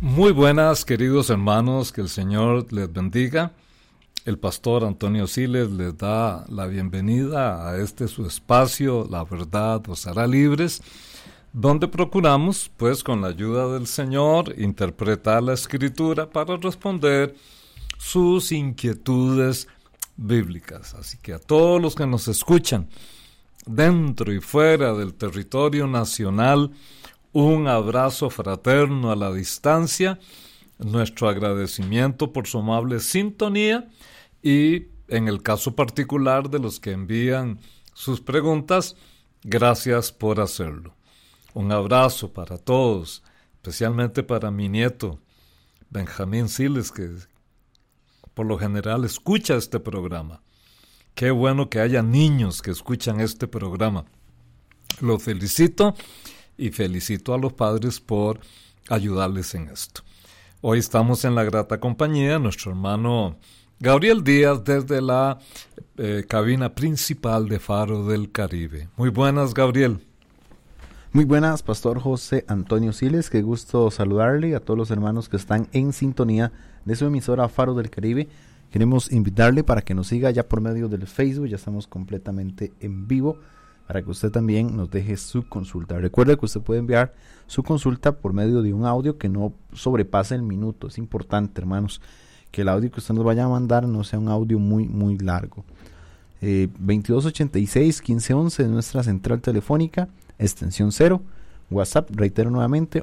Muy buenas, queridos hermanos, que el Señor les bendiga. El pastor Antonio Siles les da la bienvenida a este su espacio, La Verdad os hará libres, donde procuramos, pues con la ayuda del Señor, interpretar la Escritura para responder sus inquietudes bíblicas. Así que a todos los que nos escuchan, dentro y fuera del territorio nacional, un abrazo fraterno a la distancia, nuestro agradecimiento por su amable sintonía y, en el caso particular de los que envían sus preguntas, gracias por hacerlo. Un abrazo para todos, especialmente para mi nieto, Benjamín Siles, que por lo general escucha este programa. Qué bueno que haya niños que escuchan este programa. Lo felicito. Y felicito a los padres por ayudarles en esto. Hoy estamos en la grata compañía de nuestro hermano Gabriel Díaz desde la cabina principal de Faro del Caribe. Muy buenas, Gabriel. Muy buenas, Pastor José Antonio Siles. Qué gusto saludarle a todos los hermanos que están en sintonía de su emisora Faro del Caribe. Queremos invitarle para que nos siga ya por medio del Facebook. Ya estamos completamente en vivo, para que usted también nos deje su consulta. Recuerde que usted puede enviar su consulta por medio de un audio que no sobrepase el minuto. Es importante, hermanos, que el audio que usted nos vaya a mandar no sea un audio muy largo. 2286-1511 de nuestra central telefónica, extensión 0. WhatsApp, reitero nuevamente,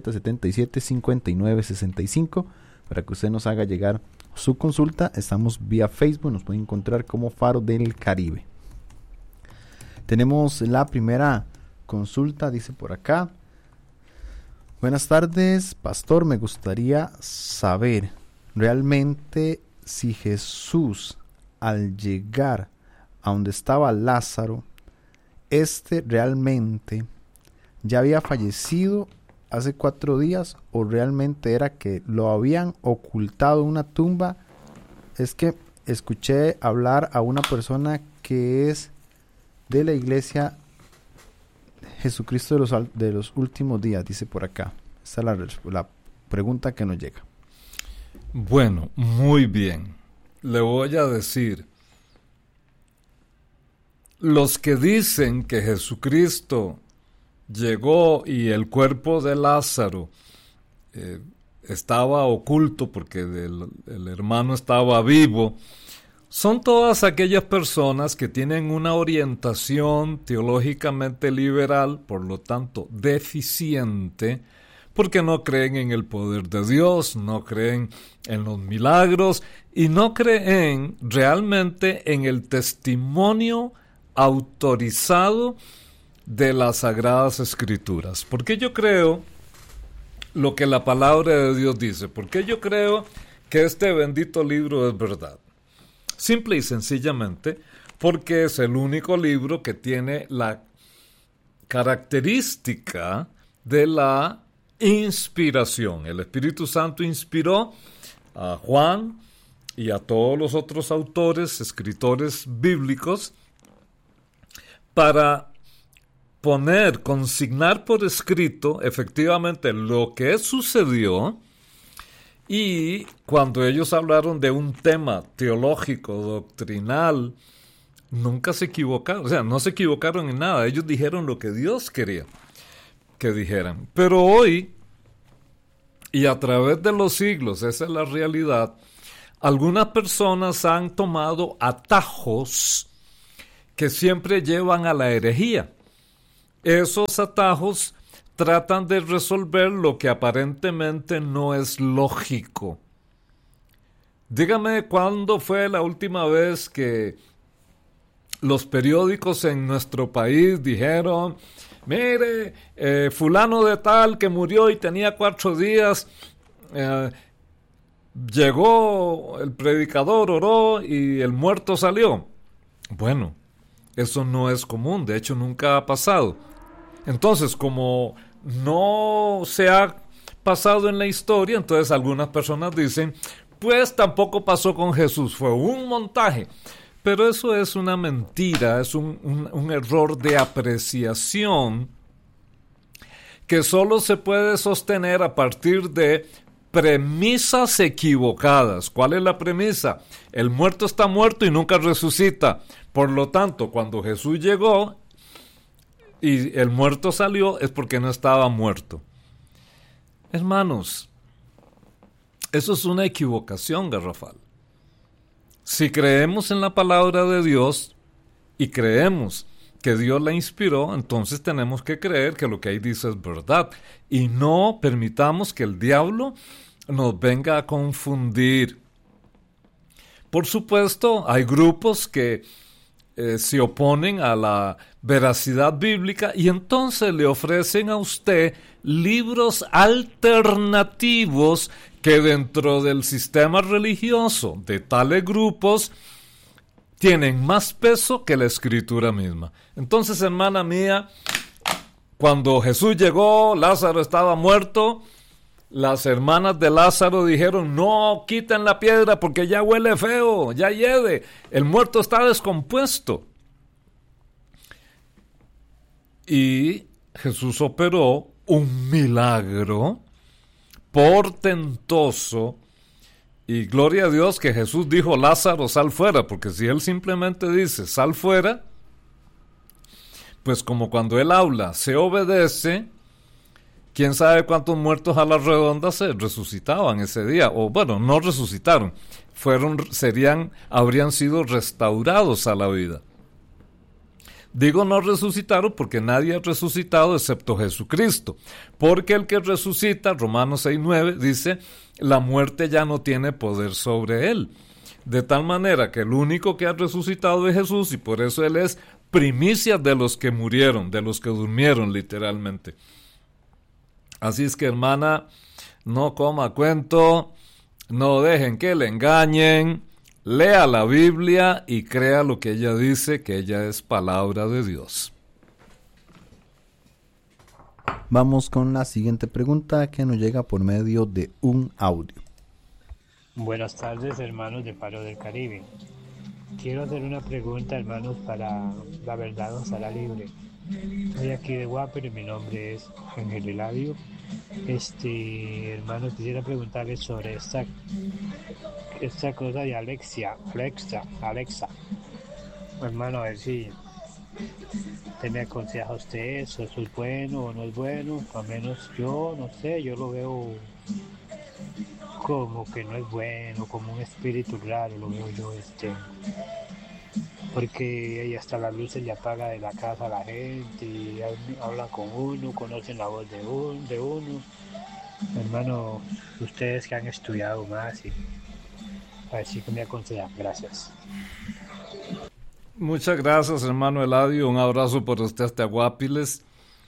8777-5965, para que usted nos haga llegar su consulta. Estamos vía Facebook, nos pueden encontrar como Faro del Caribe. Tenemos la primera consulta, dice por acá. Buenas tardes, pastor. Me gustaría saber realmente si Jesús, al llegar a donde estaba Lázaro, realmente ya había fallecido hace 4 días, o realmente era que lo habían ocultado en una tumba. Es que escuché hablar a una persona que es de la iglesia Jesucristo de los últimos días, dice por acá. Esa es la pregunta que nos llega. Bueno, muy bien. Le voy a decir, los que dicen que Jesucristo llegó y el cuerpo de Lázaro estaba oculto porque el hermano estaba vivo, son todas aquellas personas que tienen una orientación teológicamente liberal, por lo tanto deficiente, porque no creen en el poder de Dios, no creen en los milagros y no creen realmente en el testimonio autorizado de las Sagradas Escrituras. Porque yo creo lo que la palabra de Dios dice, porque yo creo que este bendito libro es verdad. Simple y sencillamente porque es el único libro que tiene la característica de la inspiración. El Espíritu Santo inspiró a Juan y a todos los otros autores, escritores bíblicos, para consignar por escrito efectivamente lo que sucedió. Y cuando ellos hablaron de un tema teológico, doctrinal, nunca se equivocaron. O sea, no se equivocaron en nada. Ellos dijeron lo que Dios quería que dijeran. Pero hoy, y a través de los siglos, esa es la realidad, algunas personas han tomado atajos que siempre llevan a la herejía. Esos atajos tratan de resolver lo que aparentemente no es lógico. Dígame cuándo fue la última vez que los periódicos en nuestro país dijeron: mire, fulano de tal que murió y tenía 4 días, llegó el predicador, oró y el muerto salió. Bueno, eso no es común, de hecho nunca ha pasado. Entonces, como no se ha pasado en la historia, entonces algunas personas dicen, pues tampoco pasó con Jesús, fue un montaje. Pero eso es una mentira, es un error de apreciación que solo se puede sostener a partir de premisas equivocadas. ¿Cuál es la premisa? El muerto está muerto y nunca resucita. Por lo tanto, cuando Jesús llegó y el muerto salió, es porque no estaba muerto. Hermanos, eso es una equivocación garrafal. Si creemos en la palabra de Dios y creemos que Dios la inspiró, entonces tenemos que creer que lo que ahí dice es verdad. Y no permitamos que el diablo nos venga a confundir. Por supuesto, hay grupos que se oponen a la veracidad bíblica y entonces le ofrecen a usted libros alternativos que dentro del sistema religioso de tales grupos tienen más peso que la escritura misma. Entonces, hermana mía, cuando Jesús llegó, Lázaro estaba muerto. Las hermanas de Lázaro dijeron, no, quiten la piedra porque ya huele feo, ya hiede, el muerto está descompuesto. Y Jesús operó un milagro portentoso, y gloria a Dios que Jesús dijo, Lázaro, sal fuera, porque si él simplemente dice, sal fuera, pues como cuando él habla, se obedece. Quién sabe cuántos muertos a la redonda se resucitaban ese día, o bueno, no resucitaron, habrían sido restaurados a la vida. Digo no resucitaron porque nadie ha resucitado excepto Jesucristo, porque el que resucita, Romanos 6:9, dice, la muerte ya no tiene poder sobre él. De tal manera que el único que ha resucitado es Jesús, y por eso él es primicia de los que murieron, de los que durmieron literalmente. Así es que, hermana, no coma cuento, no dejen que le engañen, lea la Biblia y crea lo que ella dice, que ella es palabra de Dios. Vamos con la siguiente pregunta que nos llega por medio de un audio. Buenas tardes, hermanos de Faro del Caribe. Quiero hacer una pregunta, hermanos, para La Verdad Os Hará Libre. Soy aquí de Guaper y mi nombre es Ángel Eladio. Hermanos, quisiera preguntarles sobre esta cosa de Alexa. Hermano, a ver si usted me aconseja a usted eso es bueno o no es bueno. Al menos yo, no sé, yo lo veo como que no es bueno, como un espíritu raro, lo veo yo, porque ahí hasta las luces le apaga de la casa a la gente y hablan con uno, conocen la voz de uno. Hermano, ustedes que han estudiado más, y a ver si me aconsejan. Gracias. Muchas gracias, hermano Eladio, un abrazo por usted hasta Guapiles.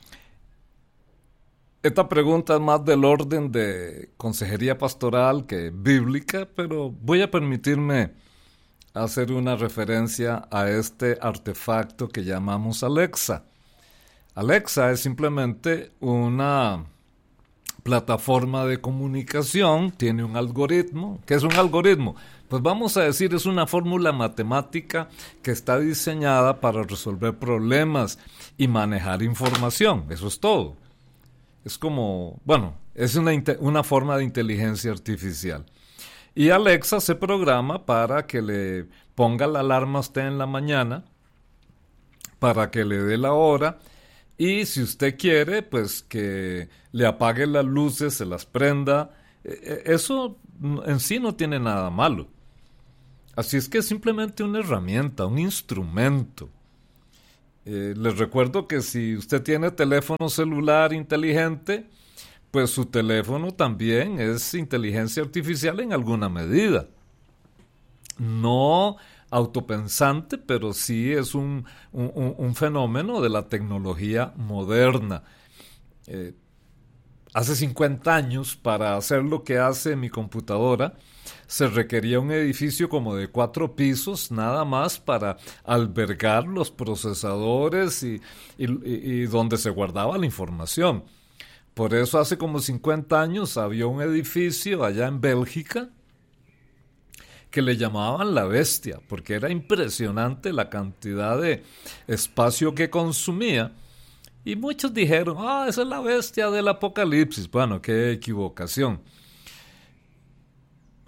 Esta pregunta es más del orden de consejería pastoral que bíblica, pero voy a permitirme hacer una referencia a este artefacto que llamamos Alexa. Alexa es simplemente una plataforma de comunicación, tiene un algoritmo. ¿Qué es un algoritmo? Pues vamos a decir, es una fórmula matemática que está diseñada para resolver problemas y manejar información. Eso es todo. Es como, bueno, es una forma de inteligencia artificial. Y Alexa se programa para que le ponga la alarma a usted en la mañana, para que le dé la hora, y si usted quiere, pues que le apague las luces, se las prenda. Eso en sí no tiene nada malo. Así es que es simplemente una herramienta, un instrumento. Les recuerdo que si usted tiene teléfono celular inteligente, pues su teléfono también es inteligencia artificial en alguna medida. No autopensante, pero sí es un fenómeno de la tecnología moderna. Hace 50 años, para hacer lo que hace mi computadora, se requería un edificio como de 4 pisos, nada más para albergar los procesadores y donde se guardaba la información. Por eso hace como 50 años había un edificio allá en Bélgica que le llamaban La Bestia, porque era impresionante la cantidad de espacio que consumía. Y muchos dijeron, esa es la bestia del Apocalipsis. Bueno, qué equivocación.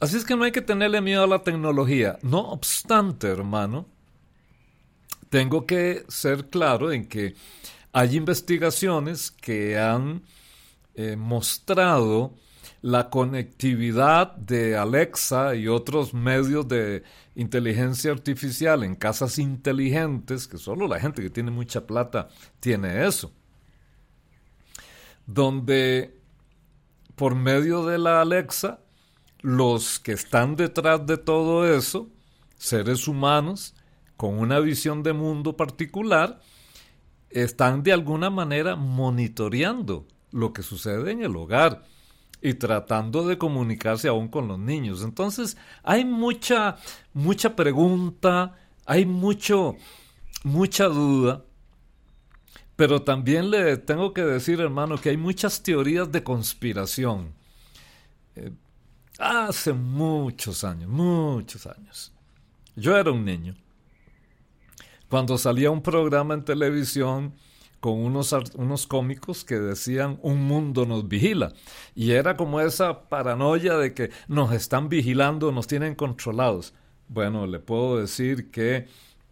Así es que no hay que tenerle miedo a la tecnología. No obstante, hermano, tengo que ser claro en que hay investigaciones que han mostrado la conectividad de Alexa y otros medios de inteligencia artificial en casas inteligentes, que solo la gente que tiene mucha plata tiene eso, donde por medio de la Alexa, los que están detrás de todo eso, seres humanos con una visión de mundo particular, están de alguna manera monitoreando lo que sucede en el hogar y tratando de comunicarse aún con los niños. Entonces hay mucha pregunta, hay mucha duda, pero también le tengo que decir, hermano, que hay muchas teorías de conspiración. Hace muchos años, yo era un niño, cuando salía un programa en televisión con unos cómicos que decían un mundo nos vigila, y era como esa paranoia de que nos están vigilando, nos tienen controlados. Bueno, le puedo decir que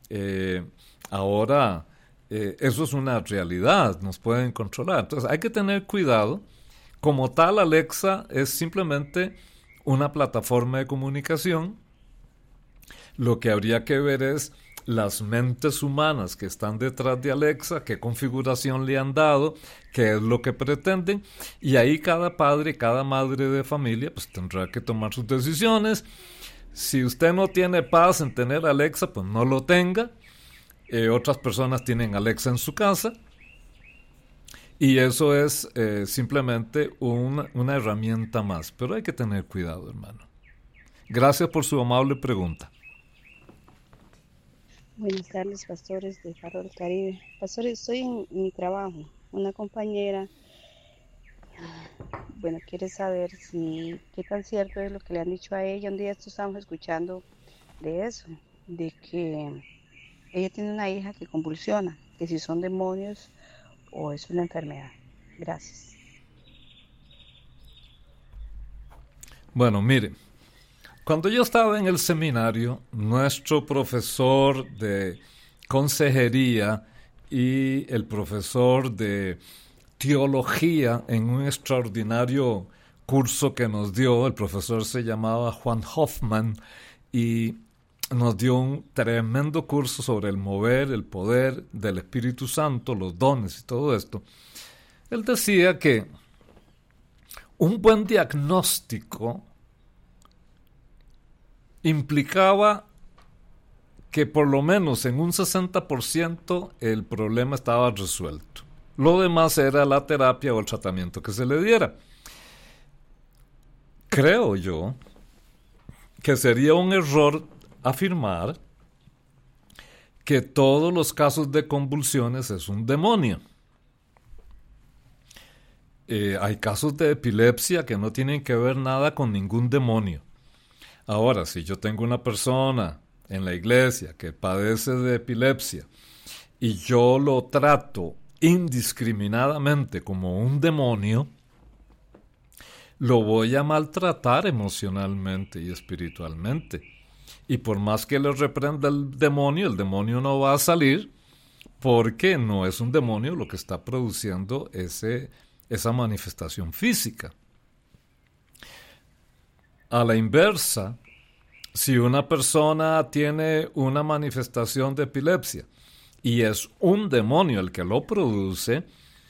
ahora eso es una realidad, nos pueden controlar. Entonces hay que tener cuidado. Como tal, Alexa es simplemente una plataforma de comunicación. Lo que habría que ver es las mentes humanas que están detrás de Alexa, qué configuración le han dado, qué es lo que pretenden, y ahí cada padre, cada madre de familia pues tendrá que tomar sus decisiones. Si usted no tiene paz en tener Alexa, pues no lo tenga. Otras personas tienen Alexa en su casa, y eso es simplemente una herramienta más, pero hay que tener cuidado, hermano. Gracias por su amable pregunta. Buenas tardes, pastores de Faro del Caribe. Pastores, estoy en mi trabajo. Una compañera, quiere saber qué tan cierto es lo que le han dicho a ella. Un día estábamos escuchando de eso, de que ella tiene una hija que convulsiona, que si son demonios o es una enfermedad. Gracias. Bueno, mire, cuando yo estaba en el seminario, nuestro profesor de consejería y el profesor de teología en un extraordinario curso que nos dio, el profesor se llamaba Juan Hoffman, y nos dio un tremendo curso sobre el mover, el poder del Espíritu Santo, los dones y todo esto. Él decía que un buen diagnóstico implicaba que por lo menos en un 60% el problema estaba resuelto. Lo demás era la terapia o el tratamiento que se le diera. Creo yo que sería un error afirmar que todos los casos de convulsiones es un demonio. Hay casos de epilepsia que no tienen que ver nada con ningún demonio. Ahora, si yo tengo una persona en la iglesia que padece de epilepsia y yo lo trato indiscriminadamente como un demonio, lo voy a maltratar emocionalmente y espiritualmente. Y por más que le reprenda el demonio no va a salir, porque no es un demonio lo que está produciendo esa manifestación física. A la inversa, si una persona tiene una manifestación de epilepsia y es un demonio el que lo produce,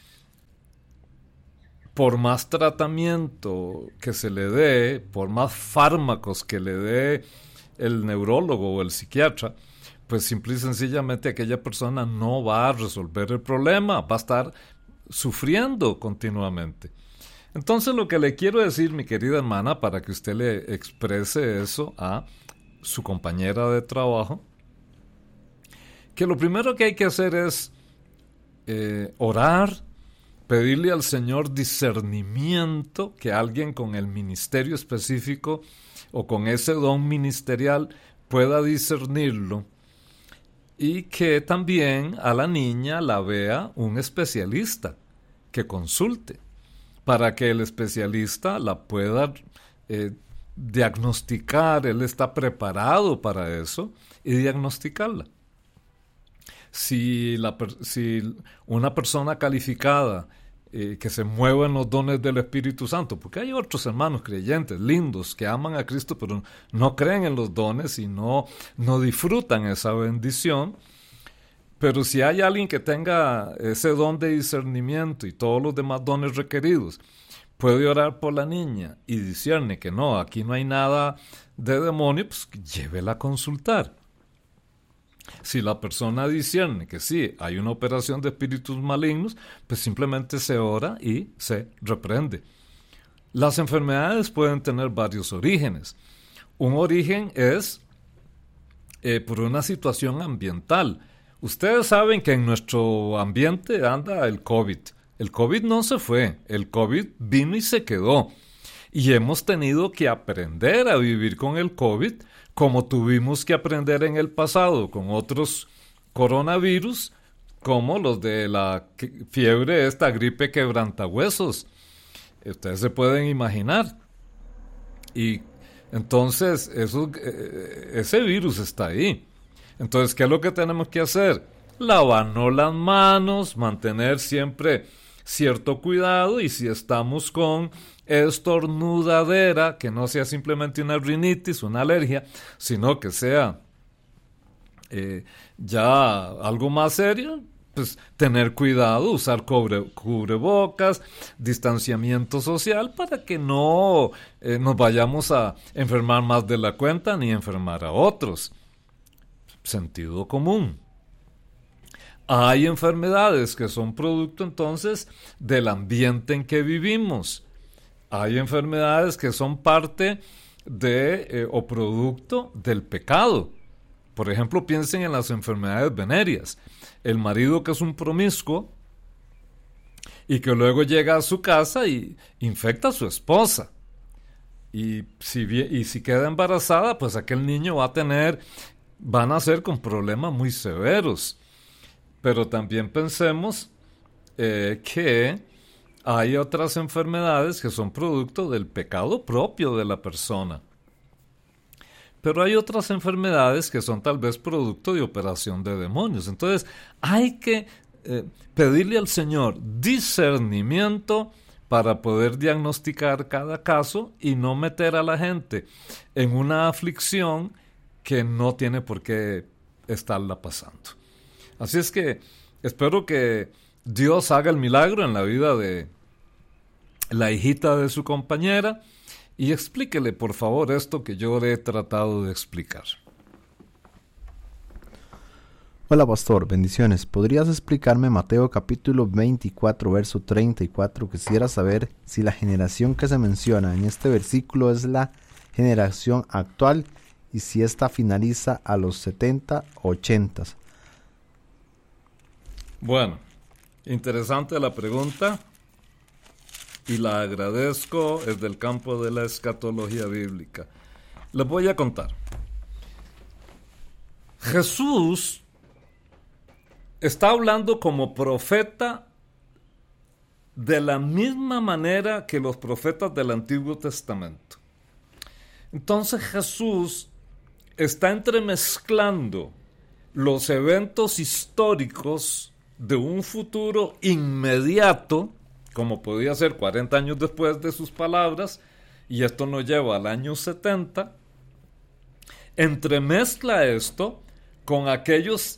por más tratamiento que se le dé, por más fármacos que le dé el neurólogo o el psiquiatra, pues simple y sencillamente aquella persona no va a resolver el problema, va a estar sufriendo continuamente. Entonces lo que le quiero decir, mi querida hermana, para que usted le exprese eso a su compañera de trabajo, que lo primero que hay que hacer es orar, pedirle al Señor discernimiento, que alguien con el ministerio específico o con ese don ministerial pueda discernirlo, y que también a la niña la vea un especialista que consulte, para que el especialista la pueda diagnosticar, él está preparado para eso y diagnosticarla. Si una persona calificada que se mueva en los dones del Espíritu Santo, porque hay otros hermanos creyentes lindos que aman a Cristo pero no creen en los dones y no disfrutan esa bendición. Pero si hay alguien que tenga ese don de discernimiento y todos los demás dones requeridos, puede orar por la niña y discierne que no, aquí no hay nada de demonio, pues llévela a consultar. Si la persona discierne que sí, hay una operación de espíritus malignos, pues simplemente se ora y se reprende. Las enfermedades pueden tener varios orígenes. Un origen es por una situación ambiental. Ustedes saben que en nuestro ambiente anda el COVID. El COVID no se fue, el COVID vino y se quedó. Y hemos tenido que aprender a vivir con el COVID como tuvimos que aprender en el pasado con otros coronavirus, como los de la fiebre, esta gripe quebrantahuesos. Ustedes se pueden imaginar. Y entonces ese virus está ahí. Entonces, ¿qué es lo que tenemos que hacer? Lavarnos las manos, mantener siempre cierto cuidado, y si estamos con estornudadera, que no sea simplemente una rinitis, una alergia, sino que sea ya algo más serio, pues tener cuidado, usar cubrebocas, distanciamiento social, para que no nos vayamos a enfermar más de la cuenta ni enfermar a otros. Sentido común. Hay enfermedades que son producto entonces del ambiente en que vivimos. Hay enfermedades que son parte de o producto del pecado. Por ejemplo, piensen en las enfermedades venéreas. El marido que es un promiscuo y que luego llega a su casa y infecta a su esposa. Y si queda embarazada, pues aquel niño va a nacer con problemas muy severos. Pero también pensemos que hay otras enfermedades que son producto del pecado propio de la persona. Pero hay otras enfermedades que son tal vez producto de operación de demonios. Entonces hay que pedirle al Señor discernimiento para poder diagnosticar cada caso y no meter a la gente en una aflicción que no tiene por qué estarla pasando. Así es que espero que Dios haga el milagro en la vida de la hijita de su compañera y explíquele por favor esto que yo le he tratado de explicar. Hola pastor, bendiciones. ¿Podrías explicarme Mateo capítulo 24, verso 34? Quisiera saber si la generación que se menciona en este versículo es la generación actual y si esta finaliza a los 70, 80. Bueno, interesante la pregunta y la agradezco, es del campo de la escatología bíblica. Les voy a contar. Jesús está hablando como profeta de la misma manera que los profetas del Antiguo Testamento. Entonces Jesús está entremezclando los eventos históricos de un futuro inmediato, como podía ser 40 años después de sus palabras, y esto nos lleva al año 70, entremezcla esto con aquellos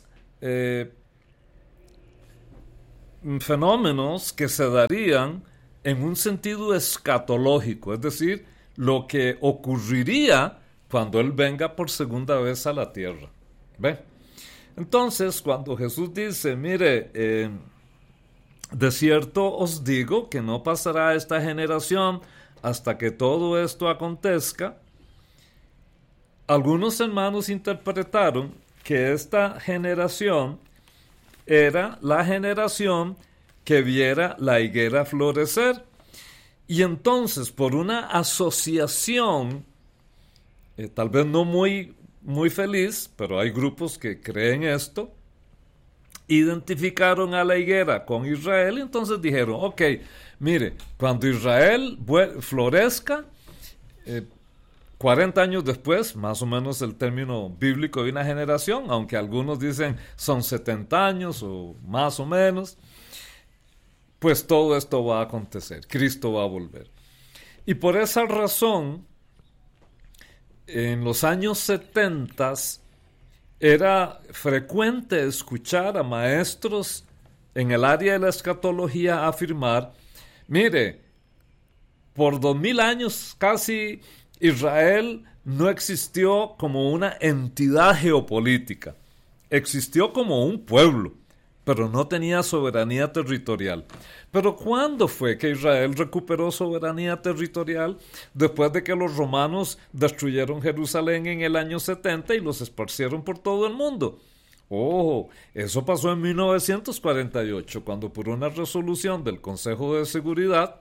fenómenos que se darían en un sentido escatológico, es decir, lo que ocurriría cuando Él venga por segunda vez a la tierra. ¿Ve? Entonces, cuando Jesús dice, mire, de cierto os digo que no pasará esta generación hasta que todo esto acontezca, algunos hermanos interpretaron que esta generación era la generación que viera la higuera florecer. Y entonces, por una asociación, tal vez no muy feliz, pero hay grupos que creen esto, identificaron a la higuera con Israel y entonces dijeron, ok, mire, cuando Israel florezca, 40 años después, más o menos el término bíblico de una generación, aunque algunos dicen son 70 años o más o menos, pues todo esto va a acontecer, Cristo va a volver. Y por esa razón, en los años 70 era frecuente escuchar a maestros en el área de la escatología afirmar, mire, por 2000 años casi Israel no existió como una entidad geopolítica, existió como un pueblo, pero no tenía soberanía territorial. Pero ¿cuándo fue que Israel recuperó soberanía territorial? Después de que los romanos destruyeron Jerusalén en el año 70 y los esparcieron por todo el mundo. Oh, eso pasó en 1948, cuando por una resolución del Consejo de Seguridad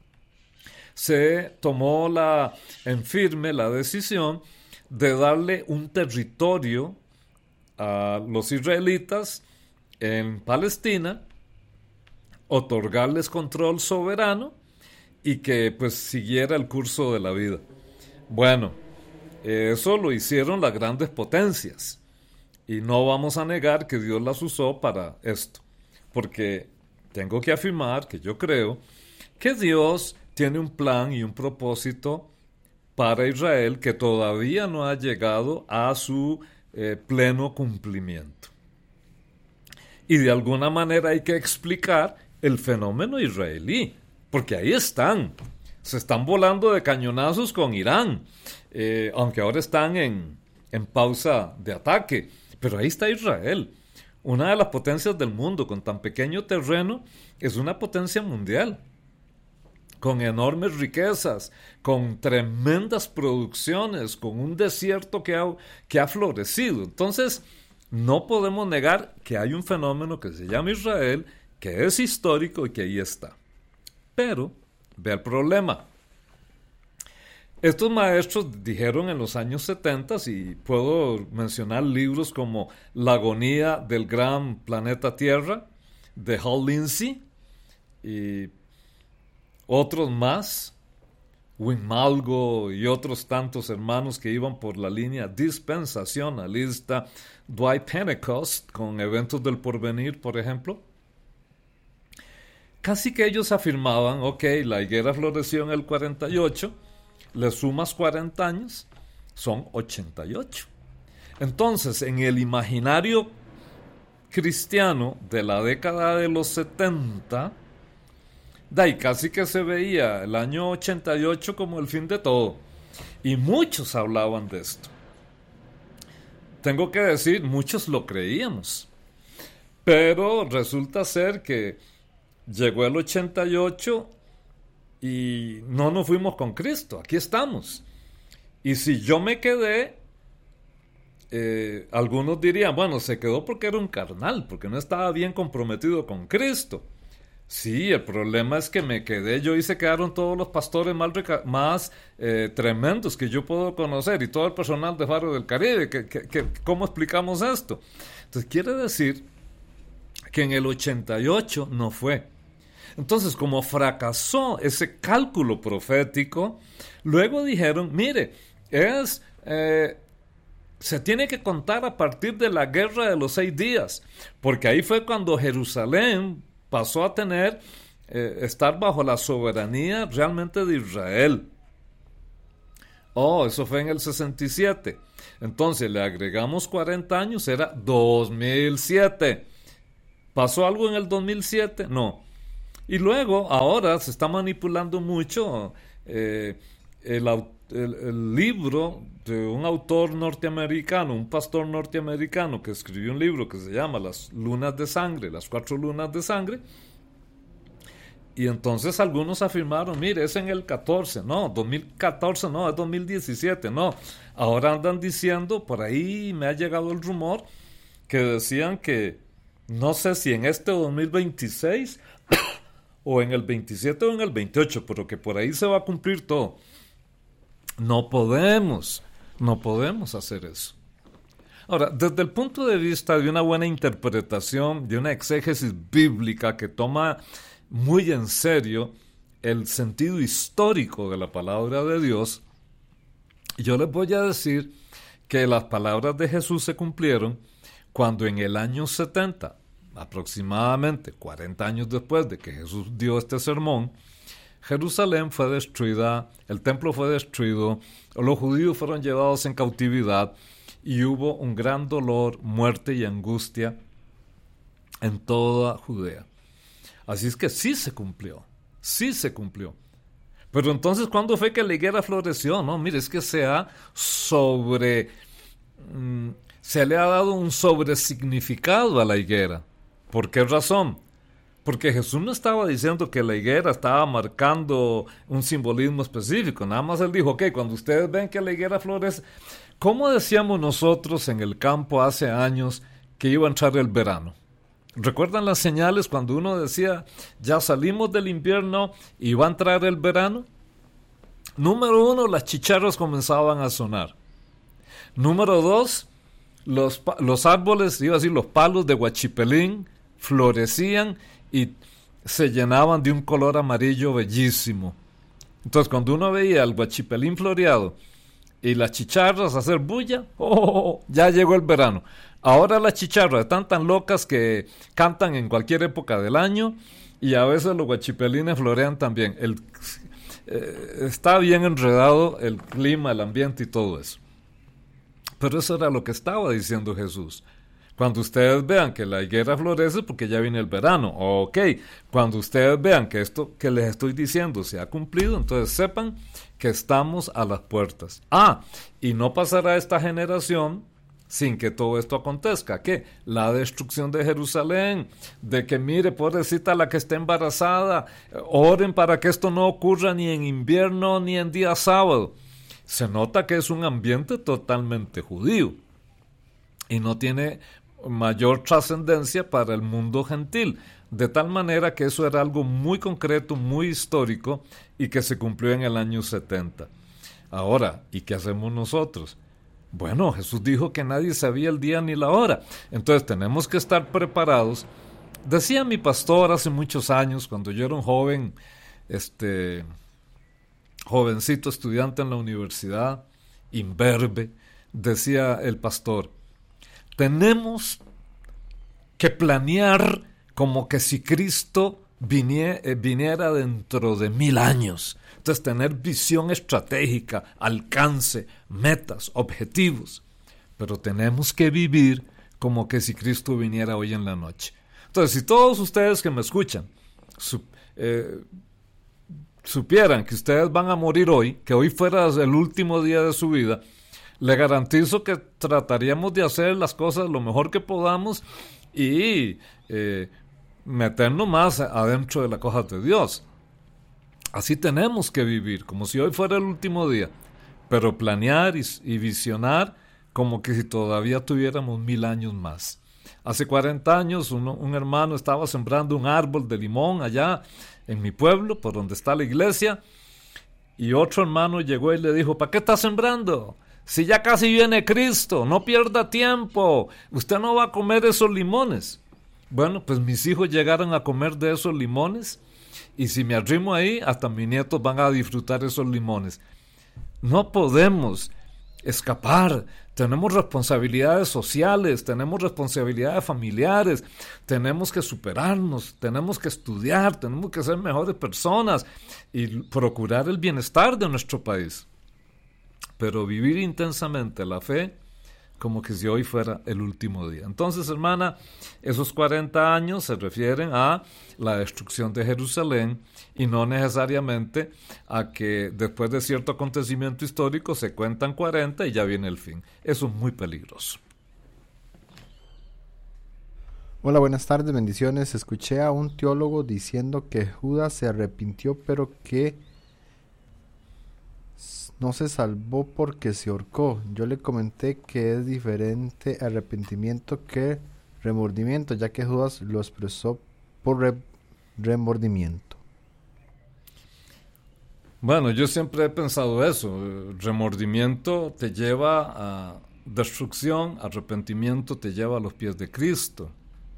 se tomó en firme la decisión de darle un territorio a los israelitas en Palestina, otorgarles control soberano y que pues siguiera el curso de la vida. Bueno, eso lo hicieron las grandes potencias y no vamos a negar que Dios las usó para esto, porque tengo que afirmar que yo creo que Dios tiene un plan y un propósito para Israel que todavía no ha llegado a su pleno cumplimiento. Y de alguna manera hay que explicar el fenómeno israelí, porque ahí están, se están volando de cañonazos con Irán, aunque ahora están en pausa de ataque, pero ahí está Israel, una de las potencias del mundo, con tan pequeño terreno, es una potencia mundial, con enormes riquezas, con tremendas producciones, con un desierto que ha florecido. Entonces, no podemos negar que hay un fenómeno que se llama Israel, que es histórico y que ahí está. Pero, ve el problema. Estos maestros dijeron en los años 70, y puedo mencionar libros como La agonía del gran planeta Tierra, de Hal Lindsey, y otros más, Win Malgo y otros tantos hermanos que iban por la línea dispensacionalista, Dwight Pentecost, con Eventos del Porvenir, por ejemplo. Casi que ellos afirmaban, ok, la higuera floreció en el 48, le sumas 40 años, son 88. Entonces, en el imaginario cristiano de la década de los 70, casi que se veía el año 88 como el fin de todo. Y muchos hablaban de esto. Tengo que decir, muchos lo creíamos. Pero resulta ser que llegó el 88 y no nos fuimos con Cristo. Aquí estamos. Y si yo me quedé, algunos dirían, bueno, se quedó porque era un carnal, porque no estaba bien comprometido con Cristo. Sí, el problema es que me quedé yo y se quedaron todos los pastores más tremendos que yo puedo conocer y todo el personal de Faro del Caribe. ¿Cómo explicamos esto? Entonces quiere decir que en el 88 no fue. Entonces, como fracasó ese cálculo profético, luego dijeron, mire, se tiene que contar a partir de la guerra de los 6 días, porque ahí fue cuando Jerusalén pasó a estar bajo la soberanía realmente de Israel. Oh, eso fue en el 67. Entonces le agregamos 40 años, era 2007. ¿Pasó algo en el 2007? No. Y luego, ahora se está manipulando mucho el libro de un autor norteamericano, un pastor norteamericano que escribió un libro que se llama Las lunas de sangre, las 4 lunas de sangre. Y entonces algunos afirmaron, mire, es en el 14, no, 2014 no, es 2017, no. Ahora andan diciendo, por ahí me ha llegado el rumor, que decían que, no sé si en este 2026, o en el 27 o en el 28, pero que por ahí se va a cumplir todo. No podemos hacer eso. Ahora, desde el punto de vista de una buena interpretación, de una exégesis bíblica que toma muy en serio el sentido histórico de la palabra de Dios, Yo les voy a decir que las palabras de Jesús se cumplieron cuando en el año 70, aproximadamente 40 años después de que Jesús dio este sermón, Jerusalén fue destruida, el templo fue destruido, los judíos fueron llevados en cautividad y hubo un gran dolor, muerte y angustia en toda Judea. Así es que sí se cumplió. Pero entonces, ¿cuándo fue que la higuera floreció? No, mire, es que se le ha dado un sobresignificado a la higuera. ¿Por qué razón? Porque Jesús no estaba diciendo que la higuera estaba marcando un simbolismo específico. Nada más él dijo, ok, cuando ustedes ven que la higuera florece, ¿cómo decíamos nosotros en el campo hace años que iba a entrar el verano? ¿Recuerdan las señales cuando uno decía, ya salimos del invierno y va a entrar el verano? Número 1, las chicharras comenzaban a sonar. Número 2, los árboles, iba a decir los palos de huachipelín, florecían y se llenaban de un color amarillo bellísimo. Entonces, cuando uno veía el huachipelín floreado y las chicharras hacer bulla, ya llegó el verano. Ahora las chicharras están tan locas que cantan en cualquier época del año y a veces los huachipelines florean también. Está bien enredado el clima, el ambiente y todo eso. Pero eso era lo que estaba diciendo Jesús. Cuando ustedes vean que la higuera florece, porque ya viene el verano. Ok, cuando ustedes vean que esto que les estoy diciendo se ha cumplido, entonces sepan que estamos a las puertas. Y no pasará esta generación sin que todo esto acontezca. ¿Qué? La destrucción de Jerusalén, de que mire, pobrecita la que está embarazada, oren para que esto no ocurra ni en invierno ni en día sábado. Se nota que es un ambiente totalmente judío y no tiene mayor trascendencia para el mundo gentil, de tal manera que eso era algo muy concreto, muy histórico y que se cumplió en el año 70. Ahora, ¿y qué hacemos nosotros? Bueno, Jesús dijo que nadie sabía el día ni la hora, entonces tenemos que estar preparados. Decía mi pastor hace muchos años, cuando yo era un joven, jovencito estudiante en la universidad, imberbe, decía el pastor, tenemos que planear como que si Cristo viniera dentro de 1000 años. Entonces, tener visión estratégica, alcance, metas, objetivos. Pero tenemos que vivir como que si Cristo viniera hoy en la noche. Entonces, si todos ustedes que me escuchan supieran que ustedes van a morir hoy, que hoy fuera el último día de su vida, le garantizo que trataríamos de hacer las cosas lo mejor que podamos y meternos más adentro de las cosas de Dios. Así tenemos que vivir, como si hoy fuera el último día, pero planear y visionar como que si todavía tuviéramos 1000 años más. Hace 40 años un hermano estaba sembrando un árbol de limón allá en mi pueblo, por donde está la iglesia, y otro hermano llegó y le dijo, ¿para qué está sembrando? Si ya casi viene Cristo, no pierda tiempo, usted no va a comer esos limones. Bueno, pues mis hijos llegaron a comer de esos limones, y si me arrimo ahí, hasta mis nietos van a disfrutar esos limones. No podemos escapar, tenemos responsabilidades sociales, tenemos responsabilidades familiares, tenemos que superarnos, tenemos que estudiar, tenemos que ser mejores personas y procurar el bienestar de nuestro país. Pero vivir intensamente la fe como que si hoy fuera el último día. Entonces, hermana, esos 40 años se refieren a la destrucción de Jerusalén y no necesariamente a que después de cierto acontecimiento histórico se cuentan 40 y ya viene el fin. Eso es muy peligroso. Hola, buenas tardes, bendiciones. Escuché a un teólogo diciendo que Judas se arrepintió, pero que no se salvó porque se ahorcó. Yo le comenté que es diferente arrepentimiento que remordimiento, ya que Judas lo expresó por remordimiento. Bueno, yo siempre he pensado eso. Remordimiento te lleva a destrucción, arrepentimiento te lleva a los pies de Cristo.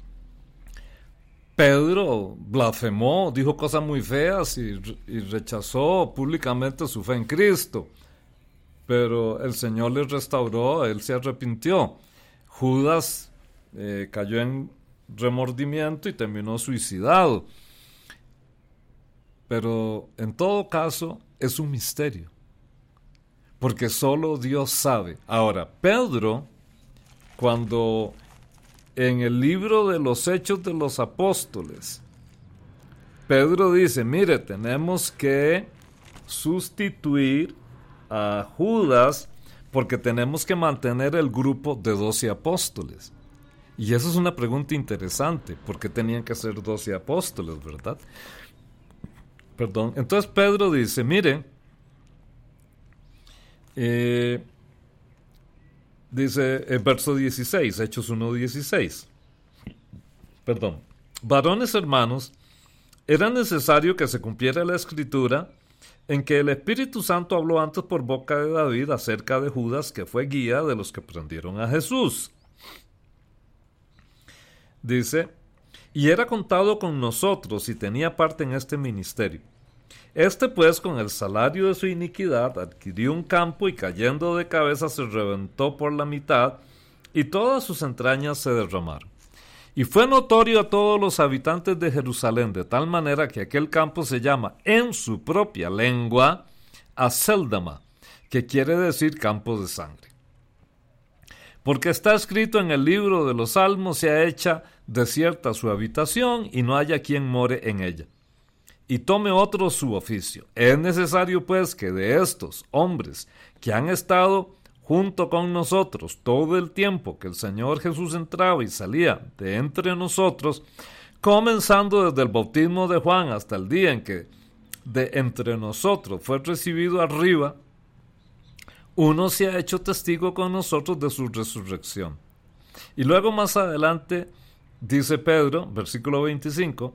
Pedro blasfemó, dijo cosas muy feas y rechazó públicamente su fe en Cristo. pero el Señor le restauró, él se arrepintió. Judas cayó en remordimiento y terminó suicidado. Pero en todo caso es un misterio, porque solo Dios sabe. Ahora, Pedro, cuando en el libro de los Hechos de los Apóstoles, Pedro dice, mire, tenemos que sustituir a Judas porque tenemos que mantener el grupo de 12 apóstoles. Y eso es una pregunta interesante, ¿por qué tenían que ser 12 apóstoles, verdad? Perdón. Entonces Pedro dice, mire, dice el verso 16, Hechos 1:16. Perdón. Varones hermanos, era necesario que se cumpliera la escritura en que el Espíritu Santo habló antes por boca de David acerca de Judas, que fue guía de los que prendieron a Jesús. Dice, y era contado con nosotros y tenía parte en este ministerio. Este pues con el salario de su iniquidad adquirió un campo y cayendo de cabeza se reventó por la mitad y todas sus entrañas se derramaron. Y fue notorio a todos los habitantes de Jerusalén de tal manera que aquel campo se llama en su propia lengua Aceldama, que quiere decir campo de sangre. Porque está escrito en el libro de los Salmos, se ha hecha desierta su habitación y no haya quien more en ella. Y tome otro su oficio. Es necesario pues que de estos hombres que han estado junto con nosotros todo el tiempo que el Señor Jesús entraba y salía de entre nosotros, comenzando desde el bautismo de Juan hasta el día en que de entre nosotros fue recibido arriba, uno se ha hecho testigo con nosotros de su resurrección. Y luego más adelante dice Pedro, versículo 25,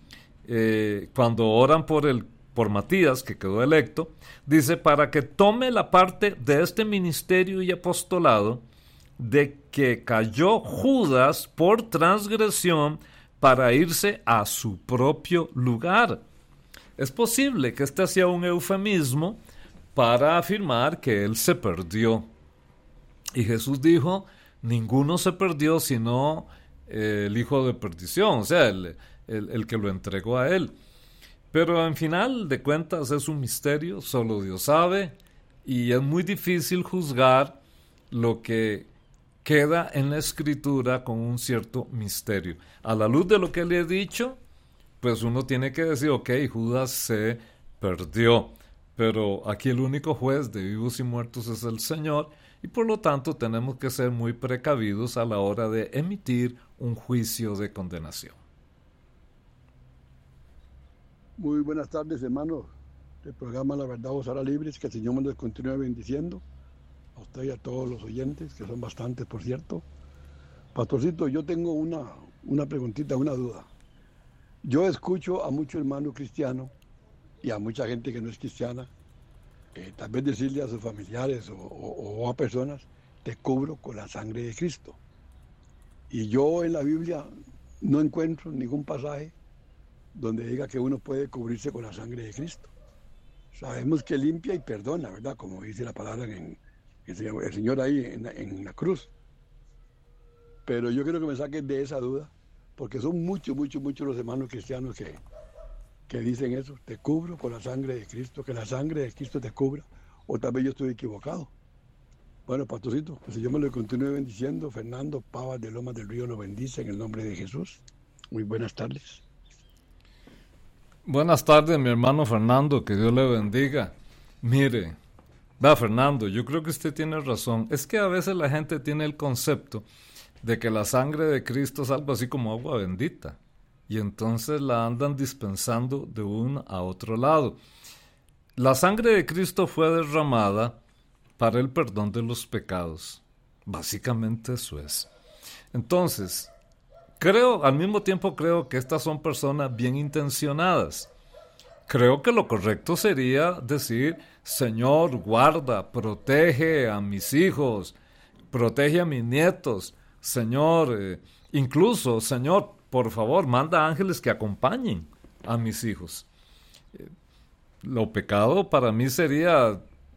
cuando oran por Matías, que quedó electo, dice, para que tome la parte de este ministerio y apostolado de que cayó Judas por transgresión para irse a su propio lugar. Es posible que este sea un eufemismo para afirmar que él se perdió. Y Jesús dijo, ninguno se perdió sino el hijo de perdición, o sea, el que lo entregó a él. Pero en final de cuentas es un misterio, solo Dios sabe, y es muy difícil juzgar lo que queda en la Escritura con un cierto misterio. A la luz de lo que le he dicho, pues uno tiene que decir, ok, Judas se perdió, pero aquí el único juez de vivos y muertos es el Señor, y por lo tanto tenemos que ser muy precavidos a la hora de emitir un juicio de condenación. Muy buenas tardes, hermanos del programa La Verdad Os Hará Libres. Que el Señor nos continúe bendiciendo a usted y a todos los oyentes, que son bastantes, por cierto. Pastorcito, yo tengo una preguntita, una duda. Yo escucho a muchos hermanos cristianos y a mucha gente que no es cristiana, tal vez decirle a sus familiares o a personas, te cubro con la sangre de Cristo. Y yo en la Biblia no encuentro ningún pasaje donde diga que uno puede cubrirse con la sangre de Cristo. Sabemos que limpia y perdona, ¿verdad? Como dice la palabra en el Señor ahí en la cruz. Pero yo quiero que me saquen de esa duda, porque son muchos los hermanos cristianos que dicen eso, te cubro con la sangre de Cristo, que la sangre de Cristo te cubra, o tal vez yo estoy equivocado. Bueno, pastorcito, pues yo me lo continúe bendiciendo. Fernando Pavas de Lomas del Río lo bendice en el nombre de Jesús. Muy buenas tardes. Buenas tardes, mi hermano Fernando, que Dios le bendiga. Mire, Fernando, yo creo que usted tiene razón. Es que a veces la gente tiene el concepto de que la sangre de Cristo es algo así como agua bendita, y entonces la andan dispensando de un a otro lado. La sangre de Cristo fue derramada para el perdón de los pecados. Básicamente eso es. Entonces, al mismo tiempo creo que estas son personas bien intencionadas. Creo que lo correcto sería decir, Señor, guarda, protege a mis hijos, protege a mis nietos, Señor, incluso, Señor, por favor, manda ángeles que acompañen a mis hijos. Lo pecado para mí sería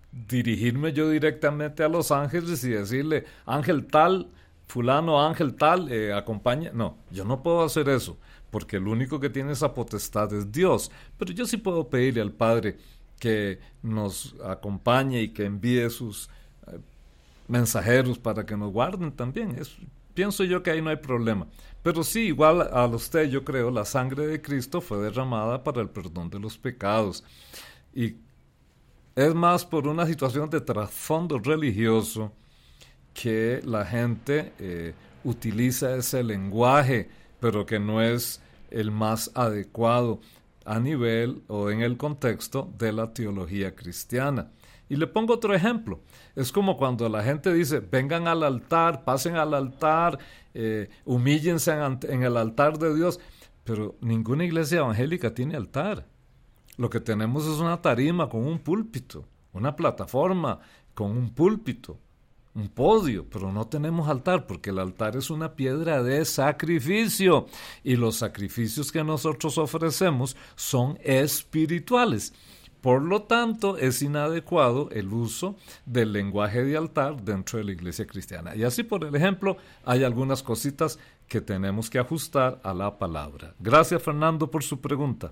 dirigirme yo directamente a los ángeles y decirle, ángel tal, fulano, ángel tal, acompaña. No, yo no puedo hacer eso, porque el único que tiene esa potestad es Dios. Pero yo sí puedo pedirle al Padre que nos acompañe y que envíe sus mensajeros para que nos guarden también. Pienso yo que ahí no hay problema. Pero sí, igual a usted, yo creo, la sangre de Cristo fue derramada para el perdón de los pecados. Y es más por una situación de trasfondo religioso que la gente utiliza ese lenguaje, pero que no es el más adecuado a nivel o en el contexto de la teología cristiana. Y le pongo otro ejemplo. Es como cuando la gente dice, vengan al altar, pasen al altar, humíllense en el altar de Dios. Pero ninguna iglesia evangélica tiene altar. Lo que tenemos es una tarima con un púlpito, una plataforma con un púlpito, un podio, pero no tenemos altar, porque el altar es una piedra de sacrificio y los sacrificios que nosotros ofrecemos son espirituales. Por lo tanto, es inadecuado el uso del lenguaje de altar dentro de la iglesia cristiana. Y así, por el ejemplo, hay algunas cositas que tenemos que ajustar a la palabra. Gracias, Fernando, por su pregunta.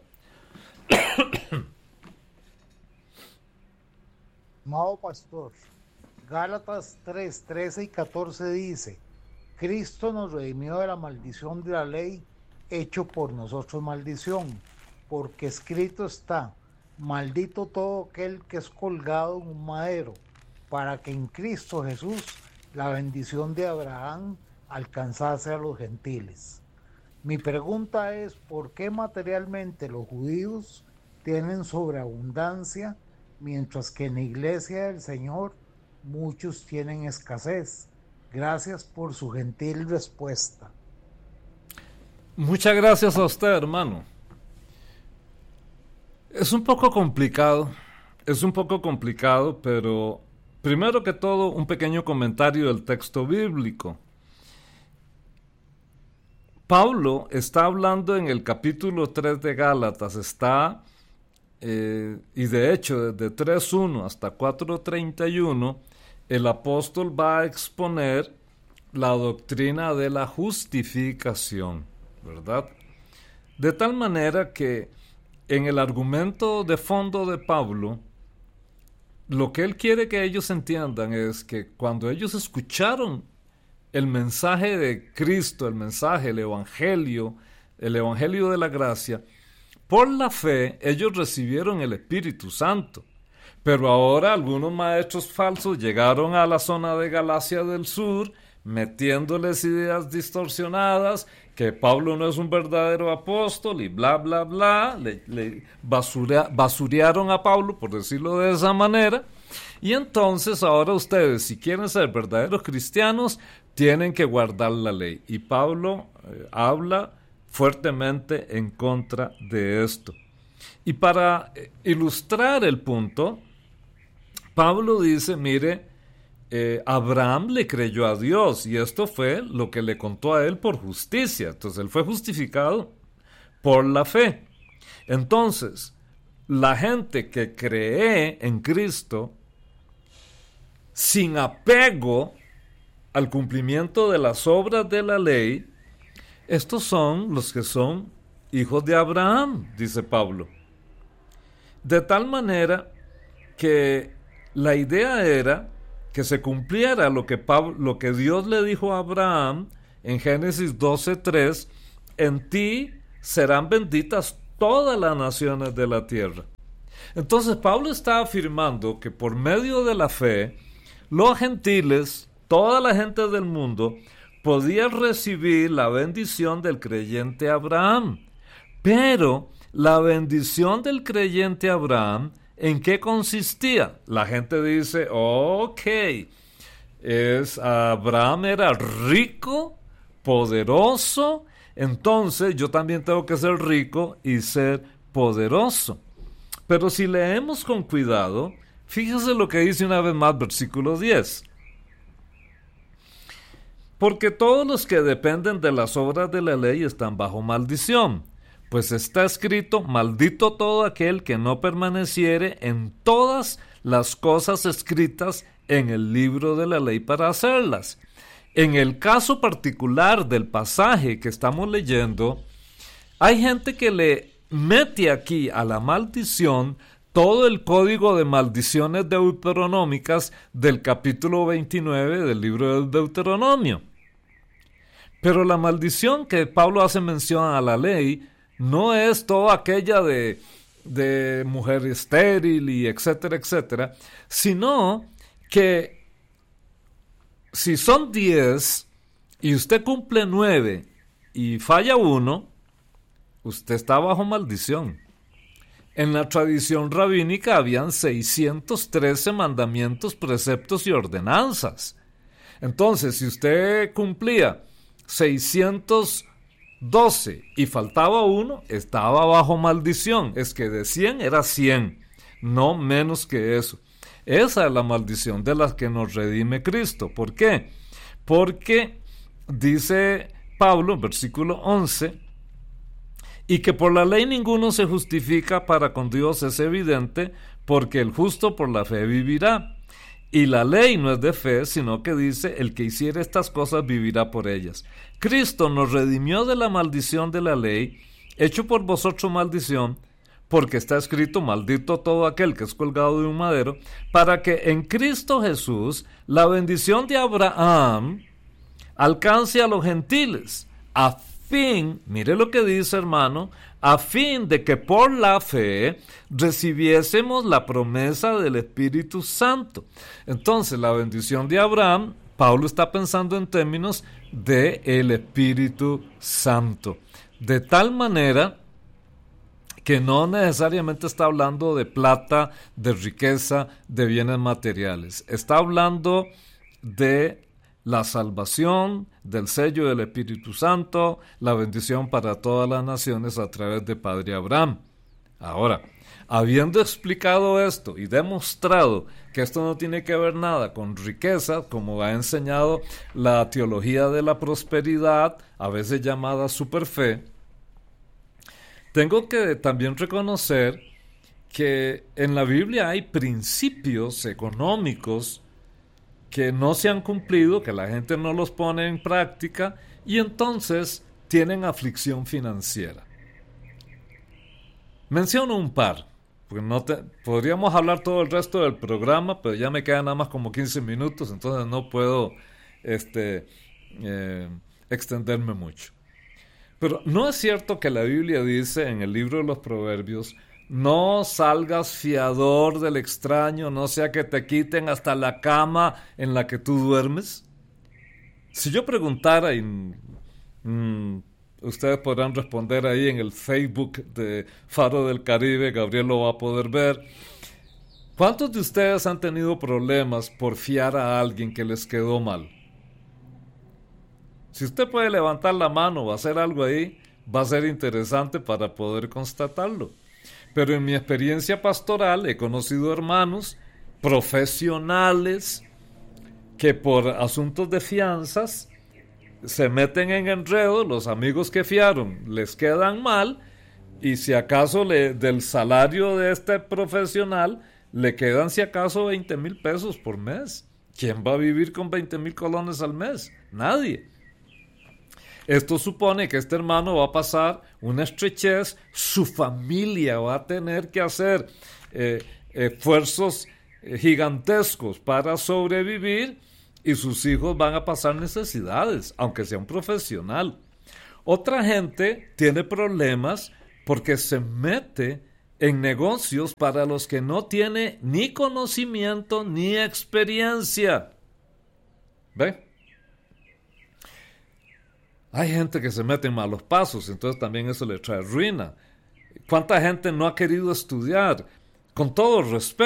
Amado pastor, Gálatas 3, 13 y 14 dice, Cristo nos redimió de la maldición de la ley, hecho por nosotros maldición, porque escrito está, maldito todo aquel que es colgado en un madero, para que en Cristo Jesús la bendición de Abraham alcanzase a los gentiles. Mi pregunta es, ¿por qué materialmente los judíos tienen sobreabundancia, mientras que en la iglesia del Señor muchos tienen escasez? Gracias por su gentil respuesta. Muchas gracias a usted, hermano. Es un poco complicado, pero primero que todo un pequeño comentario del texto bíblico. Pablo está hablando en el capítulo 3 de Gálatas, y de hecho desde 3.1 hasta 4.31, el apóstol va a exponer la doctrina de la justificación, ¿verdad? De tal manera que en el argumento de fondo de Pablo, lo que él quiere que ellos entiendan es que cuando ellos escucharon el mensaje de Cristo, el evangelio de la gracia, por la fe ellos recibieron el Espíritu Santo. Pero ahora algunos maestros falsos llegaron a la zona de Galacia del Sur, metiéndoles ideas distorsionadas, que Pablo no es un verdadero apóstol y bla, bla, bla, le basurearon a Pablo, por decirlo de esa manera, y entonces ahora ustedes, si quieren ser verdaderos cristianos, tienen que guardar la ley. Y Pablo habla fuertemente en contra de esto. Y para ilustrar el punto, Pablo dice, mire, Abraham le creyó a Dios y esto fue lo que le contó a él por justicia. Entonces él fue justificado por la fe. Entonces, la gente que cree en Cristo sin apego al cumplimiento de las obras de la ley, estos son los que son hijos de Abraham, dice Pablo. De tal manera que la idea era que se cumpliera lo que Dios le dijo a Abraham en Génesis 12:3, en ti serán benditas todas las naciones de la tierra. Entonces Pablo está afirmando que por medio de la fe, los gentiles, toda la gente del mundo, podía recibir la bendición del creyente Abraham. Pero la bendición del creyente Abraham, ¿en qué consistía? La gente dice, ok, Abraham era rico, poderoso, entonces yo también tengo que ser rico y ser poderoso. Pero si leemos con cuidado, fíjese lo que dice una vez más versículo 10. Porque todos los que dependen de las obras de la ley están bajo maldición, pues está escrito, maldito todo aquel que no permaneciere en todas las cosas escritas en el libro de la ley para hacerlas. En el caso particular del pasaje que estamos leyendo, hay gente que le mete aquí a la maldición todo el código de maldiciones deuteronómicas del capítulo 29 del libro del Deuteronomio. Pero la maldición que Pablo hace mención a la ley no es toda aquella de mujer estéril y etcétera, etcétera, sino que si son 10 y usted cumple 9 y falla 1, usted está bajo maldición. En la tradición rabínica habían 613 mandamientos, preceptos y ordenanzas. Entonces, si usted cumplía 612 y faltaba 1, estaba bajo maldición. Es que de 100 era 100, no menos que eso. Esa es la maldición de la que nos redime Cristo. ¿Por qué? Porque dice Pablo en versículo 11, y que por la ley ninguno se justifica para con Dios es evidente, porque el justo por la fe vivirá. Y la ley no es de fe, sino que dice, el que hiciere estas cosas vivirá por ellas. Cristo nos redimió de la maldición de la ley, hecho por vosotros maldición, porque está escrito, maldito todo aquel que es colgado de un madero, para que en Cristo Jesús la bendición de Abraham alcance a los gentiles, a fin, mire lo que dice, hermano, a fin de que por la fe recibiésemos la promesa del Espíritu Santo. Entonces, la bendición de Abraham, Pablo está pensando en términos de el Espíritu Santo, de tal manera que no necesariamente está hablando de plata, de riqueza, de bienes materiales. Está hablando de la salvación, del sello del Espíritu Santo, la bendición para todas las naciones a través de Padre Abraham. Ahora, habiendo explicado esto y demostrado que esto no tiene que ver nada con riqueza, como ha enseñado la teología de la prosperidad, a veces llamada superfe, tengo que también reconocer que en la Biblia hay principios económicos que no se han cumplido, que la gente no los pone en práctica y entonces tienen aflicción financiera. Menciono un par, porque podríamos hablar todo el resto del programa, pero ya me quedan nada más como 15 minutos, entonces no puedo extenderme mucho. Pero no es cierto que la Biblia dice en el libro de los Proverbios, no salgas fiador del extraño, no sea que te quiten hasta la cama en la que tú duermes. Si yo preguntara, y ustedes podrán responder ahí en el Facebook de Faro del Caribe, Gabriel lo va a poder ver, ¿cuántos de ustedes han tenido problemas por fiar a alguien que les quedó mal? Si usted puede levantar la mano o hacer algo ahí, va a ser interesante para poder constatarlo. Pero en mi experiencia pastoral he conocido hermanos profesionales que por asuntos de fianzas se meten en enredo, los amigos que fiaron les quedan mal y si acaso del salario de este profesional le quedan si acaso 20,000 pesos por mes. ¿Quién va a vivir con 20,000 colones al mes? Nadie. Esto supone que este hermano va a pasar una estrechez, su familia va a tener que hacer esfuerzos gigantescos para sobrevivir y sus hijos van a pasar necesidades, aunque sea un profesional. Otra gente tiene problemas porque se mete en negocios para los que no tiene ni conocimiento ni experiencia. ¿Ve? Hay gente que se mete en malos pasos, entonces también eso le trae ruina. ¿Cuánta gente no ha querido estudiar? Con todo respeto.